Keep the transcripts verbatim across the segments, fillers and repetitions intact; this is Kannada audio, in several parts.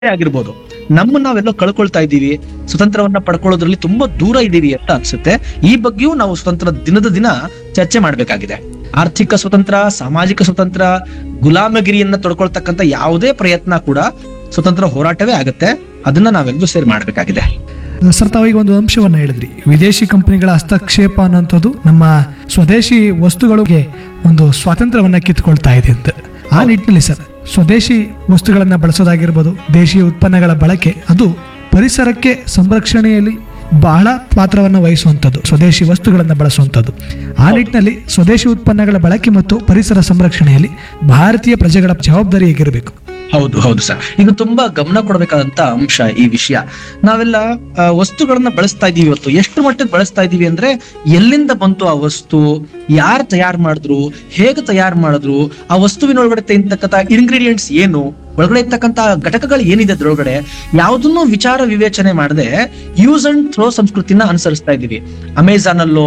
ಆಗಿರ್ಬೋದು. ನಮ್ಮ ನಾವೆಲ್ಲೋ ಕಳ್ಕೊಳ್ತಾ ಇದ್ದೀವಿ, ಸ್ವತಂತ್ರವನ್ನ ಪಡ್ಕೊಳ್ಳೋದ್ರಲ್ಲಿ ತುಂಬಾ ದೂರ ಇದ್ದೀವಿ ಅಂತ ಅನ್ಸುತ್ತೆ. ಈ ಬಗ್ಗೆಯೂ ನಾವು ಸ್ವತಂತ್ರ ದಿನದ ದಿನ ಚರ್ಚೆ ಮಾಡ್ಬೇಕಾಗಿದೆ. ಆರ್ಥಿಕ ಸ್ವತಂತ್ರ, ಸಾಮಾಜಿಕ ಸ್ವತಂತ್ರ, ಗುಲಾಮಗಿರಿಯನ್ನ ತೊಡ್ಕೊಳ್ತಕ್ಕಂಥ ಯಾವುದೇ ಪ್ರಯತ್ನ ಕೂಡ ಸ್ವತಂತ್ರ ಹೋರಾಟವೇ ಆಗುತ್ತೆ. ಅದನ್ನ ನಾವೆಲ್ಲರೂ ಸೇರಿ ಮಾಡ್ಬೇಕಾಗಿದೆ. ಸರ್, ತಾವೀಗ ಒಂದು ಅಂಶವನ್ನ ಹೇಳಿದ್ರಿ, ವಿದೇಶಿ ಕಂಪನಿಗಳ ಹಸ್ತಕ್ಷೇಪ ಅನ್ನೋಂಥದ್ದು ನಮ್ಮ ಸ್ವದೇಶಿ ವಸ್ತುಗಳಿಗೆ ಒಂದು ಸ್ವಾತಂತ್ರ್ಯವನ್ನ ಕಿತ್ಕೊಳ್ತಾ ಇದೆ ಅಂತ. ಆ ನಿಟ್ಟಿನಲ್ಲಿ ಸರ್, ಸ್ವದೇಶಿ ವಸ್ತುಗಳನ್ನ ಬಳಸೋದಾಗಿರ್ಬೋದು, ದೇಶೀಯ ಉತ್ಪನ್ನಗಳ ಬಳಕೆ, ಅದು ಪರಿಸರಕ್ಕೆ ಸಂರಕ್ಷಣೆಯಲ್ಲಿ ಬಹಳ ಪಾತ್ರವನ್ನು ವಹಿಸುವಂಥದ್ದು, ಸ್ವದೇಶಿ ವಸ್ತುಗಳನ್ನು ಬಳಸುವಂಥದ್ದು. ಆ ನಿಟ್ಟಿನಲ್ಲಿ ಸ್ವದೇಶಿ ಉತ್ಪನ್ನಗಳ ಬಳಕೆ ಮತ್ತು ಪರಿಸರ ಸಂರಕ್ಷಣೆಯಲ್ಲಿ ಭಾರತೀಯ ಪ್ರಜೆಗಳ ಜವಾಬ್ದಾರಿ ಹೇಗಿರಬೇಕು? ಹೌದು ಹೌದು ಸರ್, ಇದು ತುಂಬಾ ಗಮನ ಕೊಡಬೇಕಾದಂತ ಅಂಶ ಈ ವಿಷಯ. ನಾವೆಲ್ಲ ಆ, ವಸ್ತುಗಳನ್ನ ಬಳಸ್ತಾ ಇದೀವಿ. ಇವತ್ತು ಎಷ್ಟು ಮಟ್ಟಕ್ಕೆ ಬಳಸ್ತಾ ಇದೀವಿ ಅಂದ್ರೆ, ಎಲ್ಲಿಂದ ಬಂತು ಆ ವಸ್ತು, ಯಾರು ತಯಾರು ಮಾಡಿದ್ರು, ಹೇಗೆ ತಯಾರು ಮಾಡಿದ್ರು, ಆ ವಸ್ತುವಿನೊಳಗಡೆ ಇರ್ತಕ್ಕಂಥ ಇಂಗ್ರೀಡಿಯೆಂಟ್ಸ್ ಏನು, ಒಳಗಡೆ ಇರ್ತಕ್ಕಂಥ ಘಟಕಗಳು ಏನಿದೆ ಅದ್ರೊಳಗಡೆ, ಯಾವುದನ್ನು ವಿಚಾರ ವಿವೇಚನೆ ಮಾಡದೆ ಯೂಸ್ ಅಂಡ್ ಥ್ರೋ ಸಂಸ್ಕೃತಿನ ಅನುಸರಿಸ್ತಾ ಇದೀವಿ. ಅಮೆಜಾನ್ ಅಲ್ಲೋ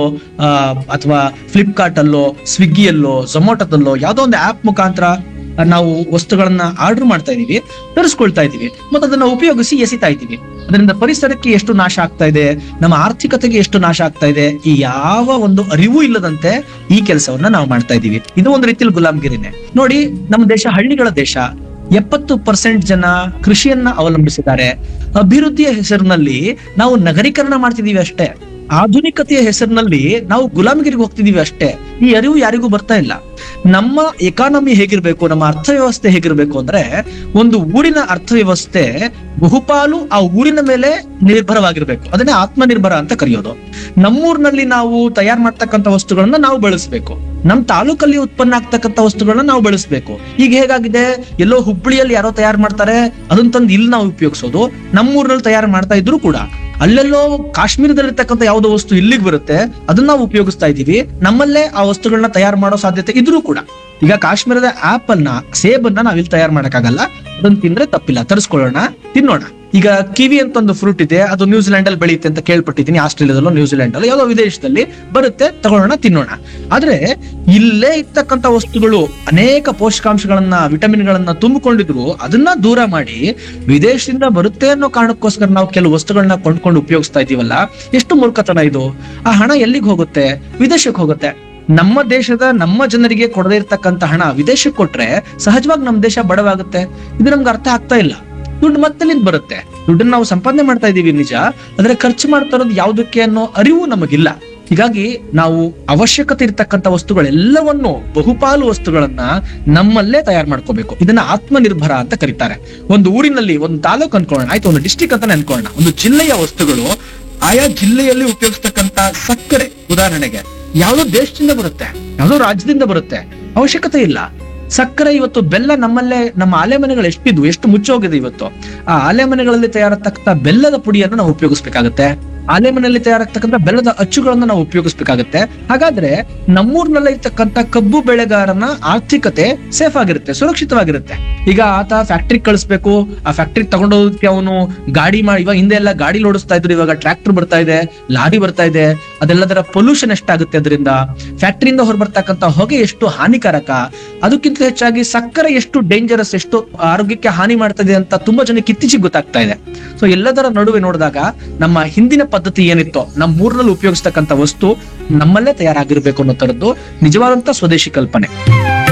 ಅಥವಾ ಫ್ಲಿಪ್ಕಾರ್ಟ್ ಅಲ್ಲೋ, ಸ್ವಿಗ್ಗಿಯಲ್ಲೋ, ಝೊಮ್ಯಾಟೊದಲ್ಲೋ ಯಾವುದೋ ಒಂದು ಆಪ್ ಮುಖಾಂತರ ನಾವು ವಸ್ತುಗಳನ್ನ ಆರ್ಡರ್ ಮಾಡ್ತಾ ಇದೀವಿ, ತರಿಸ್ಕೊಳ್ತಾ ಇದೀವಿ, ಮತ್ತೆ ಅದನ್ನ ಉಪಯೋಗಿಸಿ ಎಸಿತಾ ಇದೀವಿ. ಅದರಿಂದ ಪರಿಸರಕ್ಕೆ ಎಷ್ಟು ನಾಶ ಆಗ್ತಾ ಇದೆ, ನಮ್ಮ ಆರ್ಥಿಕತೆಗೆ ಎಷ್ಟು ನಾಶ ಆಗ್ತಾ ಇದೆ, ಈ ಯಾವ ಒಂದು ಅರಿವು ಇಲ್ಲದಂತೆ ಈ ಕೆಲಸವನ್ನ ನಾವು ಮಾಡ್ತಾ ಇದೀವಿ. ಇದು ಒಂದು ರೀತಿಯಲ್ಲಿ ಗುಲಾಮಗಿರಿನೇ. ನೋಡಿ, ನಮ್ಮ ದೇಶ ಹಳ್ಳಿಗಳ ದೇಶ. ಎಪ್ಪತ್ತು ಪರ್ಸೆಂಟ್ ಜನ ಕೃಷಿಯನ್ನ ಅವಲಂಬಿಸಿದ್ದಾರೆ. ಅಭಿವೃದ್ಧಿಯ ಹೆಸರಿನಲ್ಲಿ ನಾವು ನಗರೀಕರಣ ಮಾಡ್ತಿದೀವಿ ಅಷ್ಟೇ. ಆಧುನಿಕತೆಯ ಹೆಸರಿನಲ್ಲಿ ನಾವು ಗುಲಾಮಗಿರಿಗೆ ಹೋಗ್ತಿದೀವಿ ಅಷ್ಟೇ. ಈ ಅರಿವು ಯಾರಿಗೂ ಬರ್ತಾ ಇಲ್ಲ. ನಮ್ಮ ಎಕಾನಮಿ ಹೇಗಿರ್ಬೇಕು, ನಮ್ಮ ಅರ್ಥವ್ಯವಸ್ಥೆ ಹೇಗಿರ್ಬೇಕು ಅಂದ್ರೆ, ಒಂದು ಊರಿನ ಅರ್ಥವ್ಯವಸ್ಥೆ ಬಹುಪಾಲು ಆ ಊರಿನ ಮೇಲೆ ನಿರ್ಭರವಾಗಿರ್ಬೇಕು. ಅದನ್ನೇ ಆತ್ಮನಿರ್ಭರ ಅಂತ ಕರೆಯೋದು. ನಮ್ಮೂರಿನಲ್ಲಿ ನಾವು ತಯಾರು ಮಾಡ್ತಕ್ಕಂಥ ವಸ್ತುಗಳನ್ನ ನಾವು ಬಳಸಬೇಕು. ನಮ್ ತಾಲೂಕಲ್ಲಿ ಉತ್ಪನ್ನ ಆಗ್ತಕ್ಕಂಥ ವಸ್ತುಗಳನ್ನ ನಾವು ಬಳಸಬೇಕು. ಈಗ ಹೇಗಾಗಿದೆ, ಎಲ್ಲೋ ಹುಬ್ಬಳ್ಳಿಯಲ್ಲಿ ಯಾರೋ ತಯಾರು ಮಾಡ್ತಾರೆ, ಅದನ್ನ ತಂದು ಇಲ್ಲಿ ನಾವು ಉಪಯೋಗಿಸೋದು. ನಮ್ಮೂರಿನಲ್ಲಿ ತಯಾರು ಮಾಡ್ತಾ ಇದ್ರು ಕೂಡ ಅಲ್ಲೆಲ್ಲೋ ಕಾಶ್ಮೀರದಲ್ಲಿರ್ತಕ್ಕಂಥ ಯಾವುದೋ ವಸ್ತು ಇಲ್ಲಿಗೆ ಬರುತ್ತೆ, ಅದನ್ನ ನಾವು ಉಪಯೋಗಿಸ್ತಾ ಇದೀವಿ. ನಮ್ಮಲ್ಲೇ ಆ ವಸ್ತುಗಳನ್ನ ತಯಾರು ಮಾಡೋ ಸಾಧ್ಯತೆ ಇದ್ರೂ ಕೂಡ, ಈಗ ಕಾಶ್ಮೀರದ ಆಪಲ್ ನ, ಸೇಬನ್ನ ನಾವಿಲ್ಲಿ ತಯಾರು ಮಾಡಕ್ಕಾಗಲ್ಲ. ಅದನ್ನ ತಿಂದ್ರೆ ತಪ್ಪಿಲ್ಲ, ತರಿಸ್ಕೊಳ್ಳೋಣ, ತಿನ್ನೋಣ. ಈಗ ಕಿವಿ ಅಂತ ಒಂದು ಫ್ರೂಟ್ ಇದೆ, ಅದು ನ್ಯೂಜಿಲೆಂಡ್ ಅಲ್ಲಿ ಬೆಳೆಯುತ್ತೆ ಅಂತ ಕೇಳ್ಪಟ್ಟಿದ್ದೀನಿ. ಆಸ್ಟ್ರೇಲಿಯಾದಲ್ಲೋ ನ್ಯೂಜಿಲೆಂಡ್ ಅಲ್ಲೋ ಯಾವುದೋ ವಿದೇಶದಲ್ಲಿ ಬರುತ್ತೆ, ತಗೊಳ್ಳೋಣ, ತಿನ್ನೋಣ. ಆದ್ರೆ ಇಲ್ಲೇ ಇರ್ತಕ್ಕಂಥ ವಸ್ತುಗಳು ಅನೇಕ ಪೋಷಕಾಂಶಗಳನ್ನ, ವಿಟಮಿನ್ಗಳನ್ನ ತುಂಬಿಕೊಂಡಿದ್ರು ಅದನ್ನ ದೂರ ಮಾಡಿ ವಿದೇಶದಿಂದ ಬರುತ್ತೆ ಅನ್ನೋ ಕಾರಣಕ್ಕೋಸ್ಕರ ನಾವು ಕೆಲವು ವಸ್ತುಗಳನ್ನ ಕೊಂಡ್ಕೊಂಡು ಉಪಯೋಗಿಸ್ತಾ ಇದೀವಲ್ಲ, ಎಷ್ಟು ಮೂರ್ಖತನ ಇದು. ಆ ಹಣ ಎಲ್ಲಿಗೆ ಹೋಗುತ್ತೆ? ವಿದೇಶಕ್ಕೆ ಹೋಗುತ್ತೆ. ನಮ್ಮ ದೇಶದ ನಮ್ಮ ಜನರಿಗೆ ಕೊಡದೇ ಇರ್ತಕ್ಕಂಥ ಹಣ ವಿದೇಶಕ್ಕೆ ಕೊಟ್ರೆ ಸಹಜವಾಗಿ ನಮ್ಮ ದೇಶ ಬಡವಾಗುತ್ತೆ. ಇದು ನಮ್ಗೆ ಅರ್ಥ ಆಗ್ತಾ ಇಲ್ಲ. ದುಡ್ಡು ಮತ್ತೆಲ್ಲಿಂದ ಬರುತ್ತೆ? ದುಡ್ಡನ್ನ ನಾವು ಸಂಪಾದನೆ ಮಾಡ್ತಾ ಇದೀವಿ ನಿಜ, ಆದ್ರೆ ಖರ್ಚು ಮಾಡ್ತಾ ಇರೋದು ಯಾವುದಕ್ಕೆ ಅನ್ನೋ ಅರಿವು ನಮಗಿಲ್ಲ. ಹೀಗಾಗಿ ನಾವು ಅವಶ್ಯಕತೆ ಇರ್ತಕ್ಕಂಥ ವಸ್ತುಗಳೆಲ್ಲವನ್ನು, ಬಹುಪಾಲು ವಸ್ತುಗಳನ್ನ ನಮ್ಮಲ್ಲೇ ತಯಾರು ಮಾಡ್ಕೋಬೇಕು. ಇದನ್ನ ಆತ್ಮನಿರ್ಭರ ಅಂತ ಕರೀತಾರೆ. ಒಂದು ಊರಿನಲ್ಲಿ ಒಂದು ತಾಲೂಕು ಅನ್ಕೊಳ್ಳೋಣ, ಆಯ್ತು, ಒಂದು ಡಿಸ್ಟಿಕ್ ಅಂತಾನೆ ಅನ್ಕೊಳ್ಳೋಣ. ಒಂದು ಜಿಲ್ಲೆಯ ವಸ್ತುಗಳು ಆಯಾ ಜಿಲ್ಲೆಯಲ್ಲಿ ಉಪಯೋಗಿಸ್ತಕ್ಕಂಥ ಸಕ್ಕರೆ ಉದಾಹರಣೆಗೆ ಯಾವುದೋ ದೇಶದಿಂದ ಬರುತ್ತೆ, ಯಾವುದೋ ರಾಜ್ಯದಿಂದ ಬರುತ್ತೆ, ಅವಶ್ಯಕತೆ ಇಲ್ಲ. ಸಕ್ಕರೆ ಇವತ್ತು, ಬೆಲ್ಲ ನಮ್ಮಲ್ಲೇ, ನಮ್ಮ ಆಲೆ ಮನೆಗಳು ಎಷ್ಟಿದ್ವು, ಎಷ್ಟು ಮುಚ್ಚೋಗಿದೆ ಇವತ್ತು. ಆ ಆಲೆ ಮನೆಗಳಲ್ಲಿ ತಯಾರಾಗ್ತಕ್ಕಂಥ ಬೆಲ್ಲದ ಪುಡಿಯನ್ನು ನಾವು ಉಪಯೋಗಿಸ್ಬೇಕಾಗತ್ತೆ. ಆಲೆ ಮನೆಯಲ್ಲಿ ತಯಾರಾಗ್ತಕ್ಕಂಥ ಬೆಲ್ಲದ ಅಚ್ಚುಗಳನ್ನು ನಾವು ಉಪಯೋಗಿಸ್ಬೇಕಾಗತ್ತೆ. ಹಾಗಾದ್ರೆ ನಮ್ಮೂರ್ನಲ್ಲ ಇರ್ತಕ್ಕಂಥ ಕಬ್ಬು ಬೆಳೆಗಾರನ ಆರ್ಥಿಕತೆ ಸೇಫ್ ಆಗಿರುತ್ತೆ, ಸುರಕ್ಷಿತವಾಗಿರುತ್ತೆ. ಈಗ ಆತ ಫ್ಯಾಕ್ಟ್ರಿ ಕಳಿಸ್ಬೇಕು, ಆ ಫ್ಯಾಕ್ಟ್ರಿ ತಗೊಂಡೋದಕ್ಕೆ ಅವನು ಗಾಡಿ ಮಾಡಿ, ಇವಾಗ ಹಿಂದೆ ಎಲ್ಲ ಗಾಡಿ ಓಡಿಸ್ತಾ ಇದ್ರು, ಇವಾಗ ಟ್ರ್ಯಾಕ್ಟರ್ ಬರ್ತಾ ಇದೆ, ಲಾರಿ ಬರ್ತಾ ಇದೆ. ಅದೆಲ್ಲದರ ಪೊಲ್ಯೂಷನ್ ಎಷ್ಟಾಗುತ್ತೆ, ಅದರಿಂದ ಫ್ಯಾಕ್ಟ್ರಿಯಿಂದ ಹೊರಬರ್ತಕ್ಕಂಥ ಹೊಗೆ ಎಷ್ಟು ಹಾನಿಕಾರಕ. ಅದಕ್ಕಿಂತ ಹೆಚ್ಚಾಗಿ ಸಕ್ಕರೆ ಎಷ್ಟು ಡೇಂಜರಸ್, ಎಷ್ಟು ಆರೋಗ್ಯಕ್ಕೆ ಹಾನಿ ಮಾಡ್ತದೆ ಅಂತ ತುಂಬಾ ಜನಕ್ಕೆ ಇತ್ತೀಚೆಗೆ ಗೊತ್ತಾಗ್ತಾ ಇದೆ. ಸೊ ಎಲ್ಲದರ ನಡುವೆ ನೋಡಿದಾಗ ನಮ್ಮ ಹಿಂದಿನ ಪದ್ಧತಿ ಏನಿತ್ತೋ, ನಮ್ಮ ಊರಿನಲ್ಲಿ ಉಪಯೋಗಿಸ್ತಕ್ಕಂಥ ವಸ್ತು ನಮ್ಮಲ್ಲೇ ತಯಾರಾಗಿರ್ಬೇಕು ಅನ್ನೋ ತರದ್ದು ನಿಜವಾದಂತ ಸ್ವದೇಶಿ ಕಲ್ಪನೆ.